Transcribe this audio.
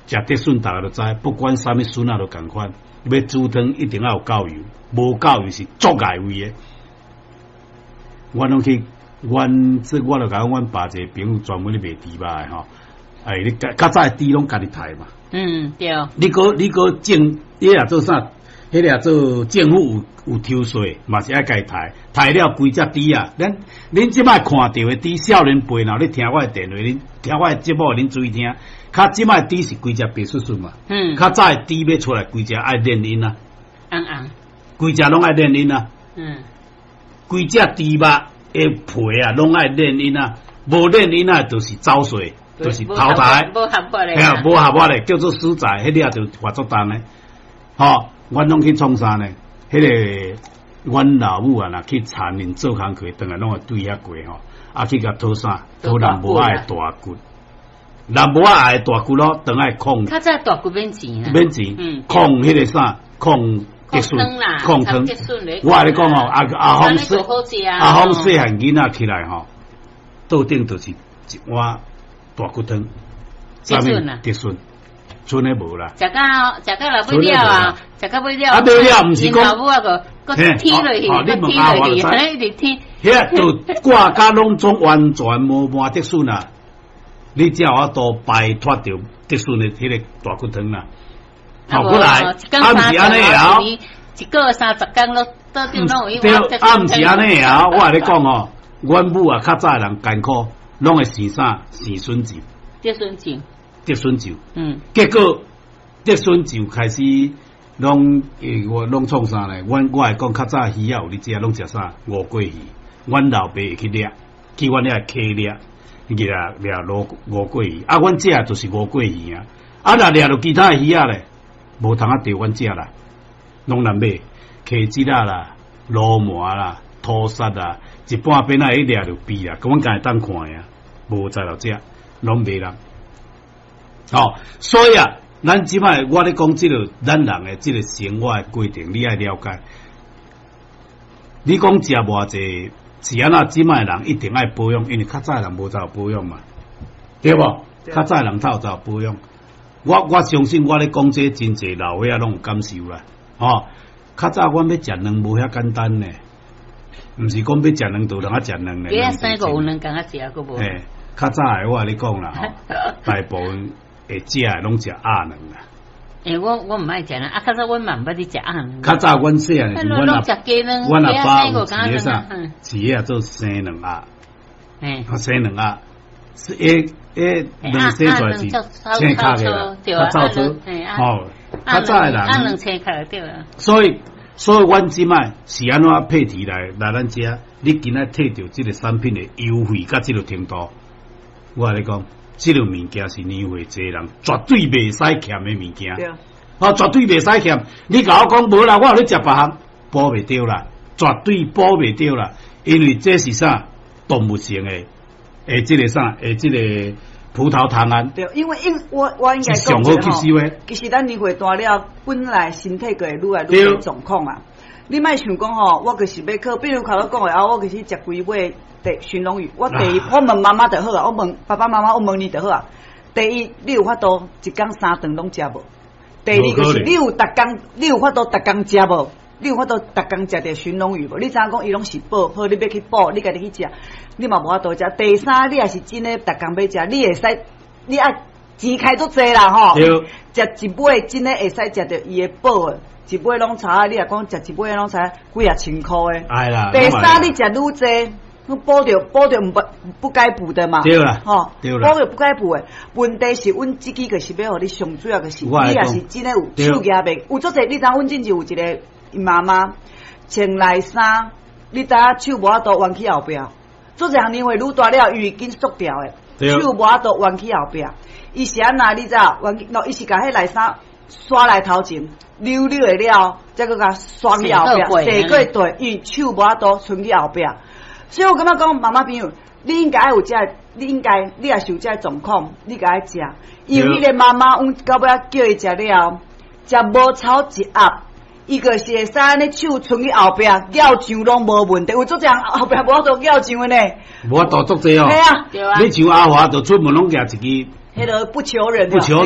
食竹笋大家都知，不管啥物笋啊都共款。要煮汤一定要有够油，无够油是足碍味的。我拢去，我就甲阮爸一个朋友专门咧卖猪肉的吼，你较早猪拢家己杀嘛。 对。 你个种，你若做啥？迄个做政府有抽税，嘛是爱家杀了规只猪啊！恁即摆看到的猪，少年辈然后你听我的电话，恁听我的节目，恁注意听。较即摆猪是规只白雪雪嘛，较早的猪要出来规只爱练因啊，规只拢爱练因啊，规只猪肉的皮啊拢爱练因啊，无练因啊就是走水，就是淘汰， 无合法嘞， 无合法嘞，叫做死仔，迄个就罚足重嘞，吼，阮拢去创啥呢？迄个阮老母啊，若去田林做工课，当然拢会对遐过吼，去甲讨啥？讨人无爱大骨。人无爱大骨咯，当爱控。 较早大骨免钱啊。 免钱，控迄个啥，控竹笋，控汤。我甲你讲吼，阿芳细汉囡仔起来吼，桌顶就是一碗大骨汤， 竹笋啊， 竹笋，剩诶无啦。 食到老尾了啊，食到尾了。 啊，对了，毋是讲。 老母啊个踢落去，踢落去，反正一直踢。 遐就挂甲拢总完全无满竹笋啊。你只要都摆脱掉竹笋的迄个大骨汤啦，后过来，毋是安尼啊， 一个30天咯，桌顶拢有一碗竹笋汤。毋是安尼啊，我甲你讲哦，阮母啊较早的人艰苦，拢会生啥？生笋酒。 竹笋酒。 竹笋酒。结果竹笋酒开始拢我拢创啥呢？我会讲较早鱼啊，有你食拢食啥？乌龟鱼。阮老爸会去掠，去阮遐溪掠。掠乌龟鱼，阮食就是乌龟鱼啊！若掠到其他鱼啊咧，无通钓阮食啦，拢难买茄子啦、罗麻啦、土沙啦，一半边仔去掠到鳖啦，阮家当看呀，无在落食，拢袂人。所以啊，咱即摆我咧讲即个咱人诶即个生活诶过程，你爱了解。你讲食偌济？是安那即摆人一定爱保养，因为较早人无走保养嘛，对无？较早人有走保养。我相信我咧讲这真侪老伙仔拢有感受啦。较早阮要食卵无遐简单呢，毋是讲要食卵就通食卵呢。 你生个有卵敢食个无？ 较早诶我咧讲啦，大部分会食诶拢食鸭卵啦。 我唔爱食啦，较早阮嘛唔捌伫食鸭卵。 较早阮细汉时，阮阿爸有饲个啥，饲个做生卵鸭，生卵鸭，卵生出来是青壳个，较早做，较早诶人， 鸭卵青壳对啦。 所以阮即摆是安怎配题来咱食？你今仔摕到即个产品诶优惠甲即个程度，我甲你讲。这个物件是年岁济人绝对袂使欠的物件，绝对袂使欠。你甲我讲无啦，我有咧食别项，补袂着啦，绝对补袂着啦，因为这是啥动物性的，这个啥，这个葡萄糖胺。 对，因为我应该讲上好吸收的。 其实咱年岁大了，本来身体个会愈来愈有状况啊。你莫想讲吼，我就是要靠，比如头头讲的我就是食几尾。鲟龙鱼，我问妈妈就好啊，我问爸爸妈妈，我问你就好啊。第一，你有法度一天3顿拢食无？第二就是你有法度逐工食无？你有法度逐工食着鲟龙鱼无？你知影讲伊拢是补，好你要去补，你家己去食，你嘛无法度食。第三，你也是真诶，逐工要食，你会使，你爱钱开足济啦吼。食一尾真诶会使食着伊诶补诶，一尾拢差，你若讲食一尾拢差几啊千箍诶。 哎啦。 第三，你食愈济。补着不该补的嘛， 对啦，对啦， 补着不该补的。问题是，阮自己就是要互你上主要的是，你也是真诶有手举袂，有足济。你知阮真就有一个妈妈穿内衫，你知影手无法度弯去后壁，足济人年岁愈大了，伊紧缩掉的，手无法度弯去后壁。伊是安那？你知弯去，伊是甲迄内衫刷来头前，溜溜的了，再搁甲刷去后壁，洗过对，伊手无法度伸去后壁。所以我感觉讲，妈妈朋友，你应该有这，你也是有这状况，你该食。因为迄个妈妈，阮到尾叫伊食了，食无炒一盒，伊个是会使安尼手伸去后壁，咬上拢无问题。有足这样后壁无法度咬上的呢。 无法度足济哦。 系啊， 你像阿华，就出门拢夹一支。 迄个不求人。 不求